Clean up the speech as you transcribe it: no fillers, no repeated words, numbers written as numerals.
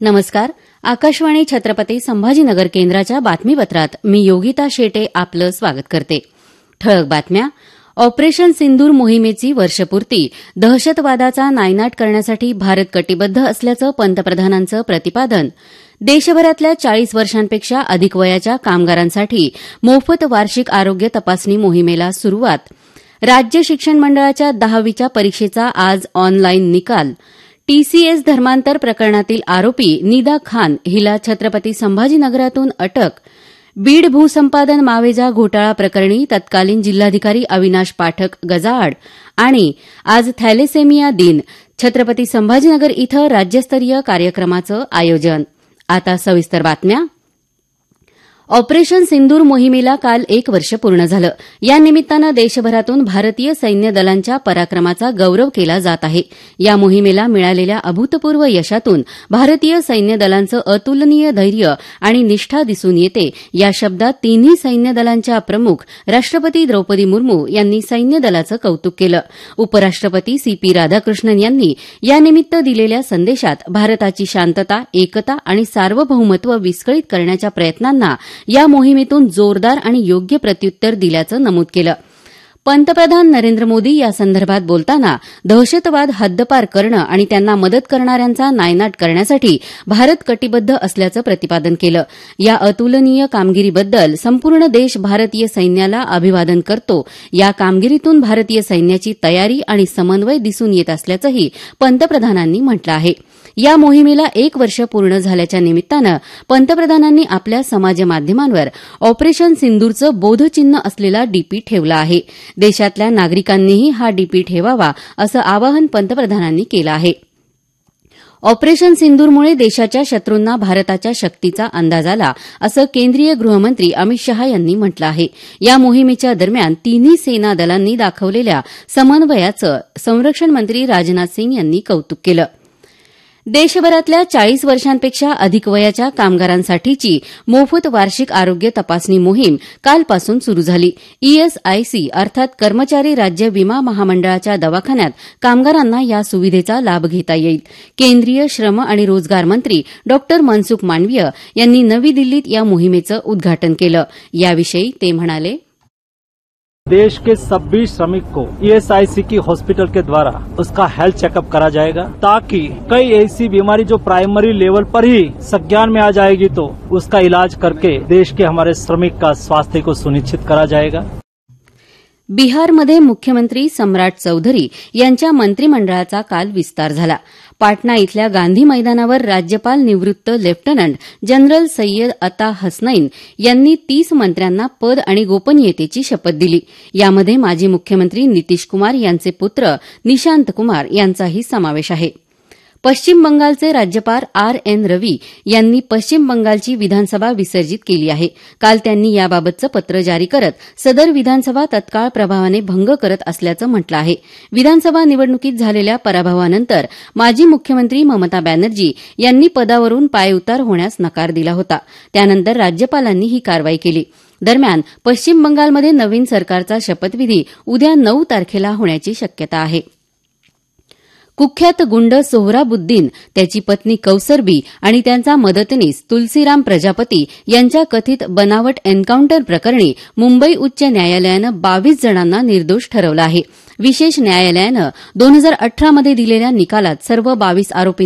नमस्कार. आकाशवाणी छत्रपती संभाजीनगर केंद्राच्या बातमीपत्रात मी योगिता शेटे आपलं स्वागत करते. ठळक बातम्या. ऑपरेशन सिंदूर मोहिमेची वर्षपूर्ती दहशतवादाचा नायनाट करण्यासाठी भारत कटिबद्ध असल्याचं पंतप्रधानांचं प्रतिपादन. देशभरातल्या 40 वर्षांपेक्षा अधिक वयाच्या कामगारांसाठी मोफत वार्षिक आरोग्य तपासणी मोहिमेला सुरुवात. राज्य शिक्षण मंडळाच्या 10वीच्या परीक्षेचा आज ऑनलाईन निकाल. टीसीएस धर्मांतर प्रकरणातील आरोपी निदा खान हिला छत्रपती संभाजीनगरातून अटक. बीड भूसंपादन मावेजा घोटाळा प्रकरणी तत्कालीन जिल्हाधिकारी अविनाश पाठक गजाआड. आणि आज थॅलेसेमिया दिन. छत्रपती संभाजीनगर इथं राज्यस्तरीय कार्यक्रमाचं आयोजन. आता सविस्तर बातम्या. ऑपरेशन सिंदूर मोहिमेला काल 1 वर्ष पूर्ण झालं. या निमित्तानं देशभरातून भारतीय सैन्य दलांच्या पराक्रमाचा गौरव केला जात आहे. या मोहिमेला मिळालेल्या अभूतपूर्व यशातून भारतीय सैन्य दलांचं अतुलनीय धैर्य आणि निष्ठा दिसून येते. या शब्दात तिन्ही सैन्य दलांच्या प्रमुख राष्ट्रपती द्रौपदी मुर्मू यांनी सैन्य दलाचं कौतुक केलं. उपराष्ट्रपती सीपी राधाकृष्णन यांनी यानिमित्त दिलेल्या संदेशात भारताची शांतता, एकता आणि सार्वभौमत्व विस्कळीत करण्याच्या प्रयत्नांना या मोहिमेतून जोरदार आणि योग्य प्रत्युत्तर दिल्याचं नमूद केलं. पंतप्रधान नरेंद्र मोदी यासंदर्भात बोलताना दहशतवाद हद्दपार करणं आणि त्यांना मदत करणाऱ्यांचा नायनाट करण्यासाठी भारत कटिबद्ध असल्याचं प्रतिपादन केलं. या अतुलनीय कामगिरीबद्दल संपूर्ण देश भारतीय सैन्याला अभिवादन करतो. या कामगिरीतून भारतीय सैन्याची तयारी आणि समन्वय दिसून येत असल्याचंही पंतप्रधानांनी म्हटलं आहे. या मोहिमेला 1 वर्ष पूर्ण झाल्याच्या निमित्तानं पंतप्रधानांनी आपल्या समाजमाध्यमांवर ऑपरेशन सिंदूरचं बोधचिन्ह असलेला डीपी ठेवला आहे. देशातल्या नागरिकांनीही हा डीपी ठेवावा असं आवाहन पंतप्रधानांनी केलं आहे. ऑपरेशन सिंदूरमुळे देशाच्या शत्रूंना भारताच्या शक्तीचा अंदाज आला असं केंद्रीय गृहमंत्री अमित शहा यांनी म्हटलं आहे. या मोहिमेच्या दरम्यान तिन्ही सेना दलांनी दाखवलेल्या समन्वयाचं संरक्षण मंत्री राजनाथ सिंग यांनी कौतुक केलं. देशभरातल्या 40 वर्षांपेक्षा अधिक वयाच्या कामगारांसाठीची मोफत वार्षिक आरोग्य तपासणी मोहीम कालपासून सुरू झाली. ईएसआयसी अर्थात कर्मचारी राज्य विमा महामंडळाच्या दवाखान्यात कामगारांना या सुविधेचा लाभ घेता येईल. केंद्रीय श्रम आणि रोजगार मंत्री डॉ मनसुख मांडवीय यांनी नवी दिल्लीत या मोहिमेचं उद्घाटन केलं. याविषयी ते म्हणाले. देश के सभी श्रमिक को ईएसआईसी की हॉस्पिटल के द्वारा उसका हेल्थ चेकअप करा जाएगा, ताकि कई ऐसी बीमारी जो प्राइमरी लेवल पर ही संज्ञान में आ जाएगी तो उसका इलाज करके देश के हमारे श्रमिक का स्वास्थ्य को सुनिश्चित करा जाएगा. बिहारमध्ये मुख्यमंत्री सम्राट चौधरी यांच्या मंत्रिमंडळाचा काल विस्तार झाला. पाटणा इथल्या गांधी मैदानावर राज्यपाल निवृत्त लेफ्टनंट जनरल सय्यद अता हसनैन यांनी 30 मंत्र्यांना पद आणि गोपनीयतेची शपथ दिली. यामध्ये माजी मुख्यमंत्री नितीश कुमार यांचे पुत्र निशांत कुमार यांचाही समावेश आहे. पश्चिम बंगालचे राज्यपाल आर.एन. रवी यांनी पश्चिम बंगालची विधानसभा विसर्जित केली आहे. काल त्यांनी याबाबतचं पत्र जारी करत सदर विधानसभा तत्काळ प्रभावाने भंग करत असल्याचं म्हटलं आहे. विधानसभा निवडणुकीत झालेल्या पराभवानंतर माजी मुख्यमंत्री ममता बॅनर्जी यांनी पदावरून पायउतार होण्यास नकार दिला होता. त्यानंतर राज्यपालांनी ही कारवाई केली. दरम्यान पश्चिम बंगालमध्ये नवीन सरकारचा शपथविधी उद्या 9 तारखेला होण्याची शक्यता आहे. कुख्यात गुंड सोहराबुद्दीन, त्याची पत्नी कौसरबी आणि त्यांचा मदतनीस तुलसीराम प्रजापती यांच्या कथित बनावट एन्काउंटर प्रकरणी मुंबई उच्च न्यायालयानं 22 जणांना निर्दोष ठरवलं आहे. विशेष न्यायालयानं 2018 मध्ये दिलेल्या निकालात सर्व 22 आरोपी